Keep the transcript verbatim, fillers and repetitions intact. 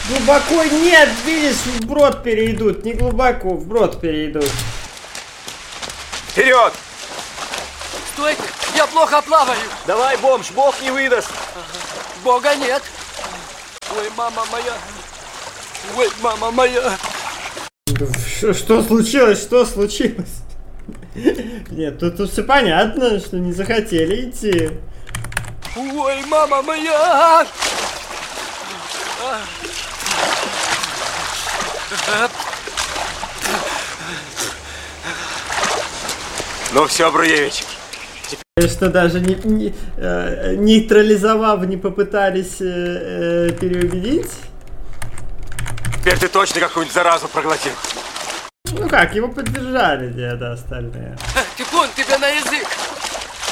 Глубоко нет, видишь, вброд перейдут. Не глубоко, вброд перейдут. Вперед! Стойте, я плохо плаваю. Давай, бомж, бог не выдаст. Бога нет. Ой, мама моя. Ой, мама моя. Что, что случилось? Что случилось? Нет, тут, тут все понятно, что не захотели идти. Ой, мама моя. Ну все, Бруевич. Что даже не, не, э, нейтрализовав, не попытались э, э, переубедить? Теперь ты точно какую-нибудь заразу проглотил. Ну как, его поддержали, деда, остальные. Типун, тебе на язык.